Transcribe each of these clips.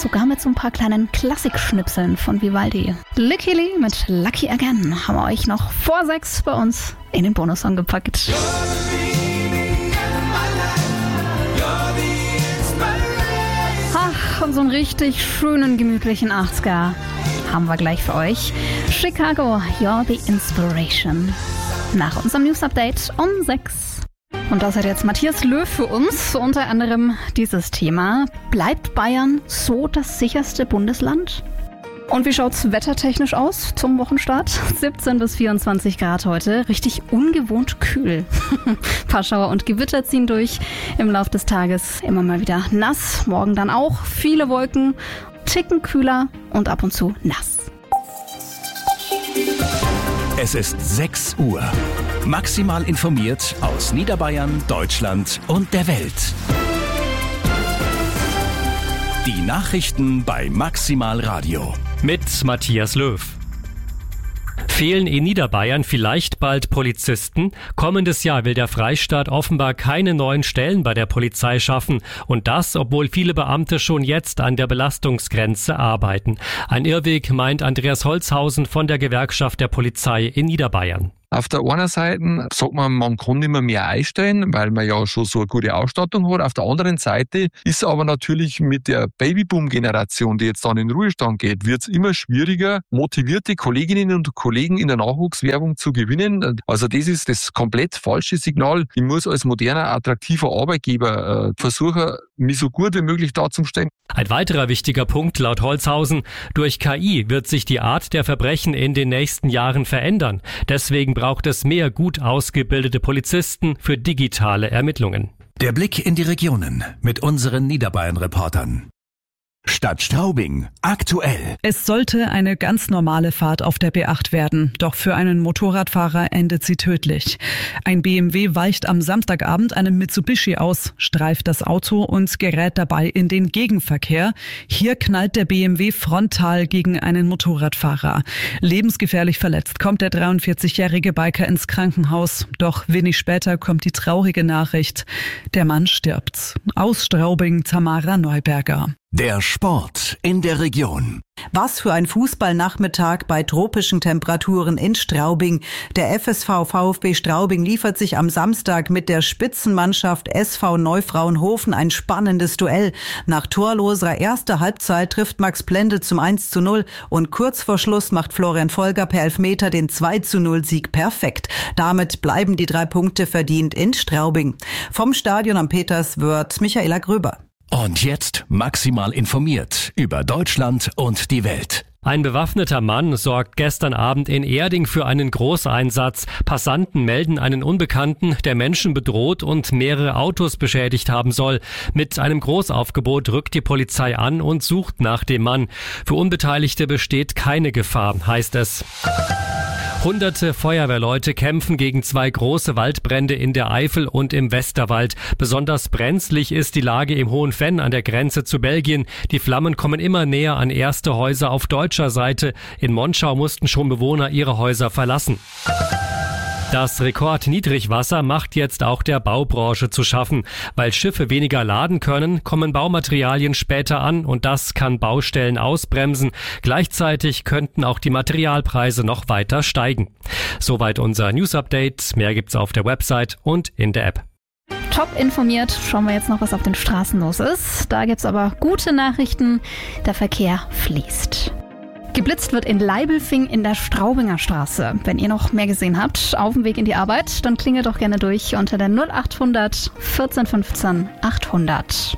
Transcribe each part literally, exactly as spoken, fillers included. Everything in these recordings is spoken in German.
sogar mit so ein paar kleinen Klassikschnipseln von Vivaldi. Lickily mit Lucky Again haben wir euch noch vor sechs bei uns in den Bonussong gepackt. Ach, und so einen richtig schönen, gemütlichen achtziger haben wir gleich für euch. Chicago, You're the Inspiration. Nach unserem News-Update um sechs. Und das hat jetzt Matthias Löw für uns, unter anderem dieses Thema. Bleibt Bayern so das sicherste Bundesland? Und wie schaut's wettertechnisch aus zum Wochenstart? siebzehn bis vierundzwanzig Grad heute, richtig ungewohnt kühl. Ein paar Schauer und Gewitter ziehen durch. Im Laufe des Tages immer mal wieder nass, morgen dann auch viele Wolken, Ticken kühler und ab und zu nass. Es ist sechs Uhr. Maximal informiert aus Niederbayern, Deutschland und der Welt. Die Nachrichten bei Maximal Radio. Mit Matthias Löw. Fehlen in Niederbayern vielleicht bald Polizisten? Kommendes Jahr will der Freistaat offenbar keine neuen Stellen bei der Polizei schaffen. Und das, obwohl viele Beamte schon jetzt an der Belastungsgrenze arbeiten. Ein Irrweg, meint Andreas Holzhausen von der Gewerkschaft der Polizei in Niederbayern. Auf der einen Seite sagt man, man kann nicht mehr, mehr einstellen, weil man ja schon so eine gute Ausstattung hat. Auf der anderen Seite ist aber natürlich mit der Babyboom-Generation, die jetzt dann in den Ruhestand geht, wird es immer schwieriger, motivierte Kolleginnen und Kollegen in der Nachwuchswerbung zu gewinnen. Also das ist das komplett falsche Signal. Ich muss als moderner, attraktiver Arbeitgeber äh, versuchen, mich so gut wie möglich darzustellen. Ein weiterer wichtiger Punkt laut Holzhausen: Durch K I wird sich die Art der Verbrechen in den nächsten Jahren verändern. Deswegen braucht es mehr gut ausgebildete Polizisten für digitale Ermittlungen. Der Blick in die Regionen mit unseren Niederbayern-Reportern. Stadt Straubing, aktuell. Es sollte eine ganz normale Fahrt auf der B acht werden, doch für einen Motorradfahrer endet sie tödlich. Ein B M W weicht am Samstagabend einem Mitsubishi aus, streift das Auto und gerät dabei in den Gegenverkehr. Hier knallt der B M W frontal gegen einen Motorradfahrer. Lebensgefährlich verletzt kommt der dreiundvierzigjährige Biker ins Krankenhaus. Doch wenig später kommt die traurige Nachricht: Der Mann stirbt. Aus Straubing, Tamara Neuberger. Der Sport in der Region. Was für ein Fußballnachmittag bei tropischen Temperaturen in Straubing. Der F S V VfB Straubing liefert sich am Samstag mit der Spitzenmannschaft S V Neufrauenhofen ein spannendes Duell. Nach torloser erster Halbzeit trifft Max Blendl zum eins zu null und kurz vor Schluss macht Florian Folger per Elfmeter den zwei zu null Sieg perfekt. Damit bleiben die drei Punkte verdient in Straubing. Vom Stadion am Peterswörth, Michaela Gröber. Und jetzt maximal informiert über Deutschland und die Welt. Ein bewaffneter Mann sorgt gestern Abend in Erding für einen Großeinsatz. Passanten melden einen Unbekannten, der Menschen bedroht und mehrere Autos beschädigt haben soll. Mit einem Großaufgebot rückt die Polizei an und sucht nach dem Mann. Für Unbeteiligte besteht keine Gefahr, heißt es. Hunderte Feuerwehrleute kämpfen gegen zwei große Waldbrände in der Eifel und im Westerwald. Besonders brenzlig ist die Lage im Hohen Venn an der Grenze zu Belgien. Die Flammen kommen immer näher an erste Häuser auf deutscher Seite. In Monschau mussten schon Bewohner ihre Häuser verlassen. Das Rekordniedrigwasser macht jetzt auch der Baubranche zu schaffen. Weil Schiffe weniger laden können, kommen Baumaterialien später an und das kann Baustellen ausbremsen. Gleichzeitig könnten auch die Materialpreise noch weiter steigen. Soweit unser News-Update. Mehr gibt's auf der Website und in der App. Top informiert, schauen wir jetzt noch, was auf den Straßen los ist. Da gibt's aber gute Nachrichten. Der Verkehr fließt. Geblitzt wird in Leibelfing in der Straubinger Straße. Wenn ihr noch mehr gesehen habt, auf dem Weg in die Arbeit, dann klingelt doch gerne durch unter der null acht hundert vierzehn fünfzehn achthundert.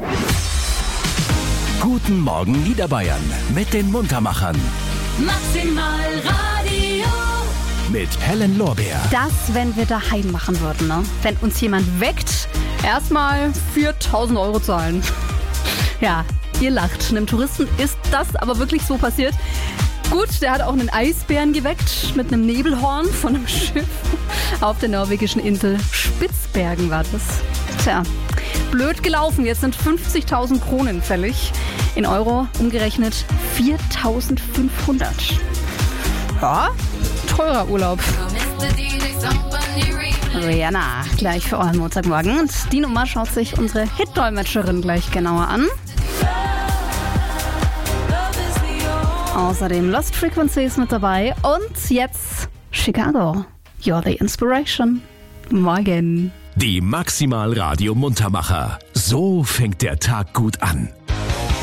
Guten Morgen Niederbayern mit den Muntermachern. Maximal Radio. Mit Helen Lorbeer. Das, wenn wir daheim machen würden, ne? Wenn uns jemand weckt, erstmal viertausend Euro zahlen. Ja, ihr lacht. Einem Touristen ist das aber wirklich so passiert. Gut, der hat auch einen Eisbären geweckt mit einem Nebelhorn von einem Schiff auf der norwegischen Insel Spitzbergen war das. Tja, blöd gelaufen. Jetzt sind fünfzigtausend Kronen fällig. In Euro umgerechnet viertausendfünfhundert. Ja, teurer Urlaub. Rihanna, gleich für euren Montagmorgen. Und die Nummer schaut sich unsere Hit-Dolmetscherin gleich genauer an. Außerdem Lost Frequencies mit dabei. Und jetzt Chicago. You're the Inspiration. Morgen. Die Maximal Radio Muntermacher. So fängt der Tag gut an.